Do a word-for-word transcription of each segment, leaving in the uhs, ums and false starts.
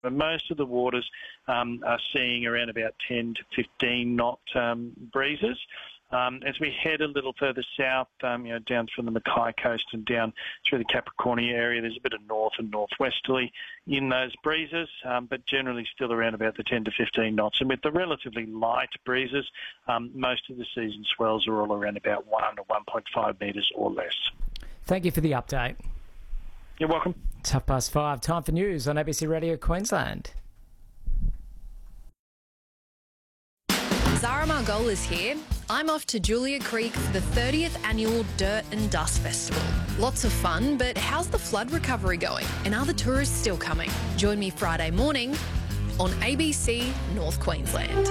But most of the waters um, are seeing around about ten to fifteen knot um, breezes. Um, as we head a little further south, um, you know, down from the Mackay coast and down through the Capricornia area, there's a bit of north and northwesterly in those breezes, um, but generally still around about the ten to fifteen knots. And with the relatively light breezes, um, most of the season swells are all around about one or one point five metres or less. Thank you for the update. You're welcome. It's half past five. Time for news on A B C Radio Queensland. Zara Margolis here. I'm off to Julia Creek for the thirtieth annual Dirt and Dust Festival. Lots of fun, but how's the flood recovery going? And are the tourists still coming? Join me Friday morning on A B C North Queensland.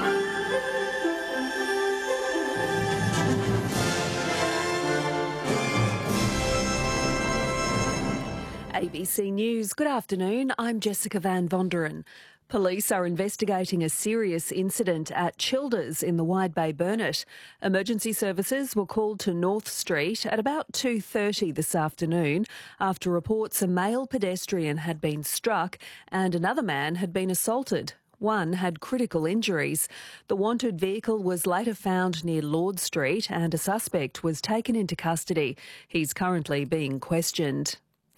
A B C News. Good afternoon. I'm Jessica Van Vonderen. Police are investigating a serious incident at Childers in the Wide Bay Burnett. Emergency services were called to North Street at about two thirty this afternoon after reports a male pedestrian had been struck and another man had been assaulted. One had critical injuries. The wanted vehicle was later found near Lord Street and a suspect was taken into custody. He's currently being questioned.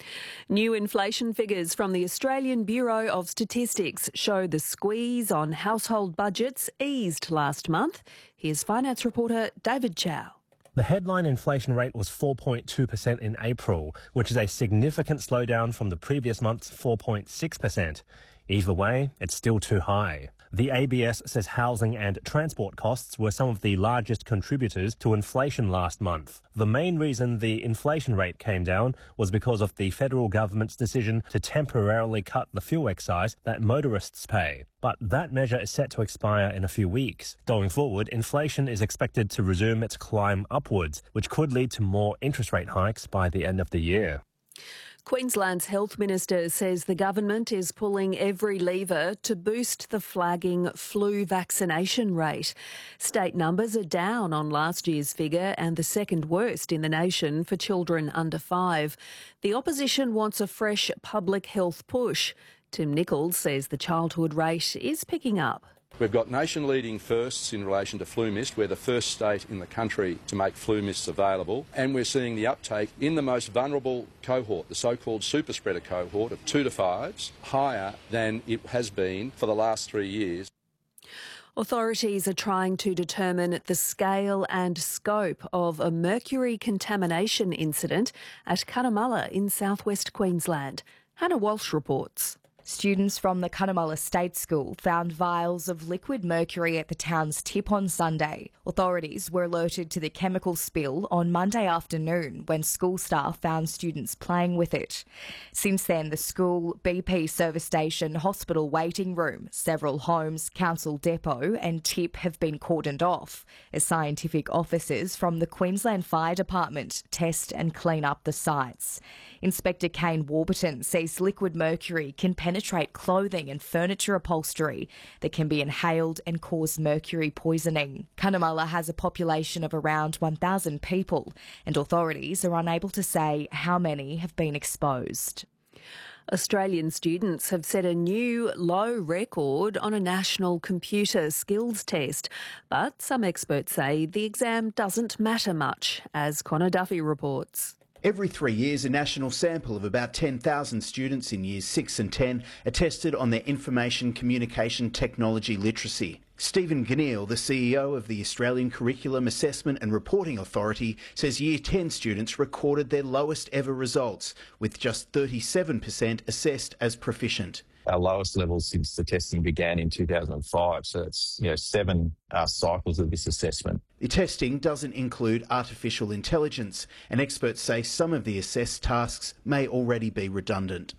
New inflation figures from the Australian Bureau of Statistics show the squeeze on household budgets eased last month. Here's finance reporter David Chow. The headline inflation rate was four point two percent in April, which is a significant slowdown from the previous month's four point six percent. Either way, it's still too high. The A B S says housing and transport costs were some of the largest contributors to inflation last month. The main reason the inflation rate came down was because of the federal government's decision to temporarily cut the fuel excise that motorists pay. But that measure is set to expire in a few weeks. Going forward, inflation is expected to resume its climb upwards, which could lead to more interest rate hikes by the end of the year. Queensland's Health Minister says the government is pulling every lever to boost the flagging flu vaccination rate. State numbers are down on last year's figure and the second worst in the nation for children under five. The opposition wants a fresh public health push. Tim Nichols says the childhood rate is picking up. We've got nation-leading firsts in relation to FluMist. We're the first state in the country to make FluMists available, and we're seeing the uptake in the most vulnerable cohort, the so-called super spreader cohort of two to fives, higher than it has been for the last three years. Authorities are trying to determine the scale and scope of a mercury contamination incident at Cunnamulla in southwest Queensland. Hannah Walsh reports. Students from the Cunnamulla State School found vials of liquid mercury at the town's tip on Sunday. Authorities were alerted to the chemical spill on Monday afternoon when school staff found students playing with it. Since then, the school, B P service station, hospital waiting room, several homes, council depot and tip have been cordoned off as scientific officers from the Queensland Fire Department test and clean up the sites. Inspector Kane Warburton says liquid mercury can penetrate clothing and furniture upholstery that can be inhaled and cause mercury poisoning. Cunnamulla has a population of around one thousand people and authorities are unable to say how many have been exposed. Australian students have set a new low record on a national computer skills test, but some experts say the exam doesn't matter much, as Connor Duffy reports. Every three years, a national sample of about ten thousand students in years six and ten are tested on their information communication technology literacy. Stephen Ganneal, the C E O of the Australian Curriculum Assessment and Reporting Authority, says Year ten students recorded their lowest ever results, with just thirty-seven percent assessed as proficient. Our lowest levels since the testing began in two thousand five, so it's you know seven uh, cycles of this assessment. The testing doesn't include artificial intelligence, and experts say some of the assessed tasks may already be redundant.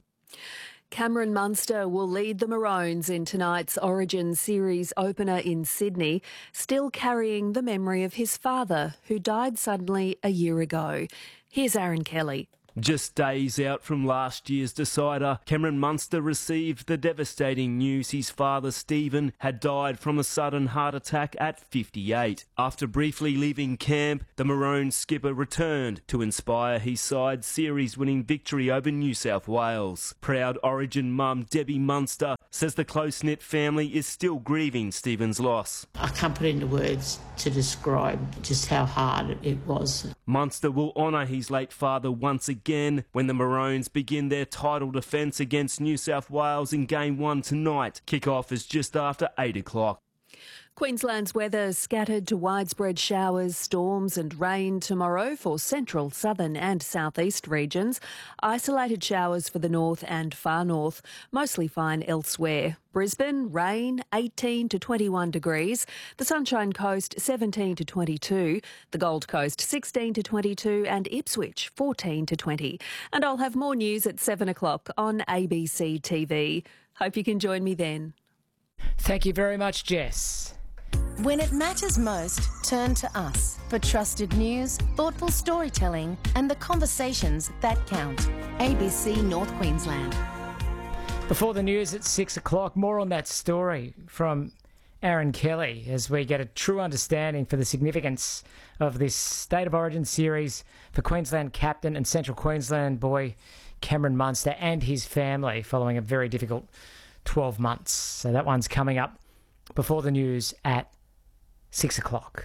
Cameron Munster will lead the Maroons in tonight's Origin Series opener in Sydney, still carrying the memory of his father, who died suddenly a year ago. Here's Aaron Kelly. Just days out from last year's decider, Cameron Munster received the devastating news his father Stephen had died from a sudden heart attack at fifty-eight. After briefly leaving camp, the Maroons skipper returned to inspire his side's series-winning victory over New South Wales. Proud Origin mum Debbie Munster says the close-knit family is still grieving Stephen's loss. I can't put into words to describe just how hard it was. Munster will honour his late father once again when the Maroons begin their title defence against New South Wales in Game one tonight. Kick-off is just after eight o'clock. Queensland's weather scattered to widespread showers, storms and rain tomorrow for central, southern and southeast regions. Isolated showers for the north and far north, mostly fine elsewhere. Brisbane, rain, eighteen to twenty-one degrees. The Sunshine Coast, seventeen to twenty-two. The Gold Coast, sixteen to twenty-two. And Ipswich, fourteen to twenty. And I'll have more news at seven o'clock on A B C T V. Hope you can join me then. Thank you very much, Jess. When it matters most, turn to us for trusted news, thoughtful storytelling and the conversations that count. A B C North Queensland. Before the news at six o'clock, more on that story from Aaron Kelly as we get a true understanding for the significance of this State of Origin series for Queensland captain and Central Queensland boy Cameron Munster and his family following a very difficult twelve months. So that one's coming up before the news at six o'clock.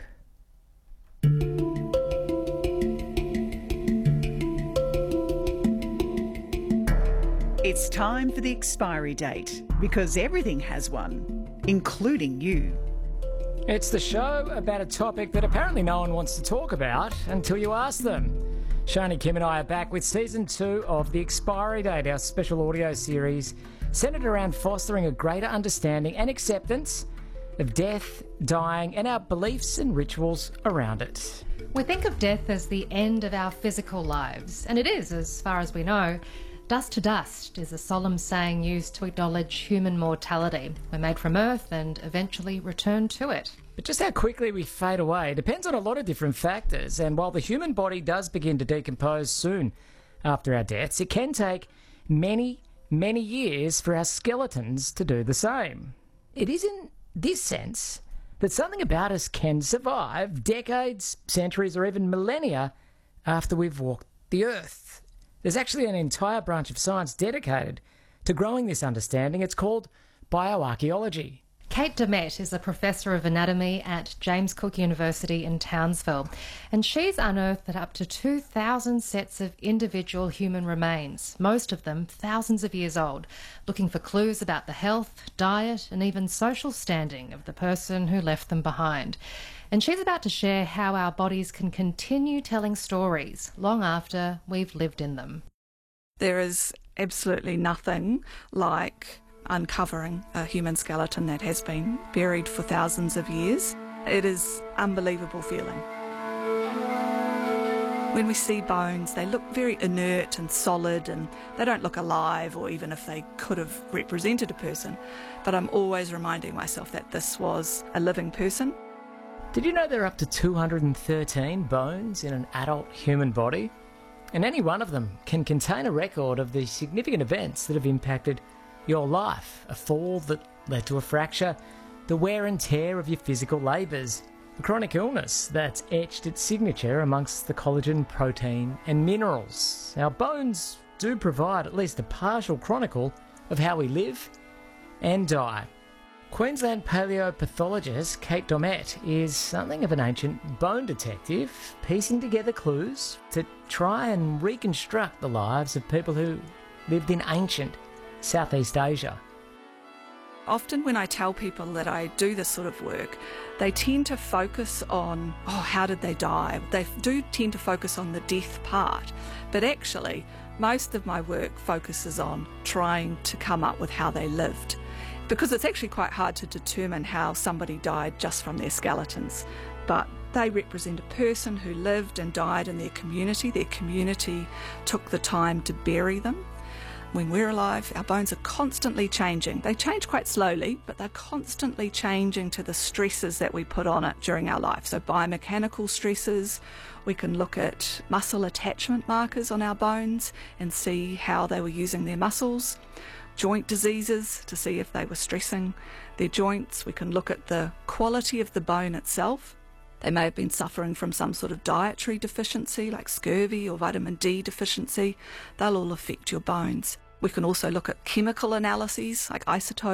It's time for the expiry date, because everything has one, including you. It's the show about a topic that apparently no one wants to talk about until you ask them. Shani Kim and I are back with season two of The Expiry Date, our special audio series centred around fostering a greater understanding and acceptance of death, dying and our beliefs and rituals around it. We think of death as the end of our physical lives, and it is, as far as we know. Dust to dust is a solemn saying used to acknowledge human mortality. We're made from earth and eventually return to it. But just how quickly we fade away depends on a lot of different factors, and while the human body does begin to decompose soon after our deaths, it can take many, many years for our skeletons to do the same. It is in this sense that something about us can survive decades, centuries or even millennia after we've walked the earth. There's actually an entire branch of science dedicated to growing this understanding. It's called bioarchaeology. Kate Domet is a professor of anatomy at James Cook University in Townsville, and she's unearthed that up to two thousand sets of individual human remains, most of them thousands of years old, looking for clues about the health, diet and even social standing of the person who left them behind. And she's about to share how our bodies can continue telling stories long after we've lived in them. There is absolutely nothing like uncovering a human skeleton that has been buried for thousands of years. It is an unbelievable feeling. When we see bones, they look very inert and solid and they don't look alive, or even if they could have represented a person. But I'm always reminding myself that this was a living person. Did you know there are up to two hundred thirteen bones in an adult human body? And any one of them can contain a record of the significant events that have impacted your life. A fall that led to a fracture, the wear and tear of your physical labours, a chronic illness that's etched its signature amongst the collagen, protein and minerals. Our bones do provide at least a partial chronicle of how we live and die. Queensland paleopathologist Kate Domet is something of an ancient bone detective, piecing together clues to try and reconstruct the lives of people who lived in ancient Southeast Asia. Often when I tell people that I do this sort of work, they tend to focus on, oh, how did they die? They do tend to focus on the death part, but actually most of my work focuses on trying to come up with how they lived, because it's actually quite hard to determine how somebody died just from their skeletons. But they represent a person who lived and died in their community. Their community took the time to bury them. When we're alive, our bones are constantly changing. They change quite slowly, but they're constantly changing to the stresses that we put on it during our life. So biomechanical stresses, we can look at muscle attachment markers on our bones and see how they were using their muscles. Joint diseases to see if they were stressing their joints. We can look at the quality of the bone itself. They may have been suffering from some sort of dietary deficiency like scurvy or vitamin D deficiency. They'll all affect your bones. We can also look at chemical analyses like isotopes.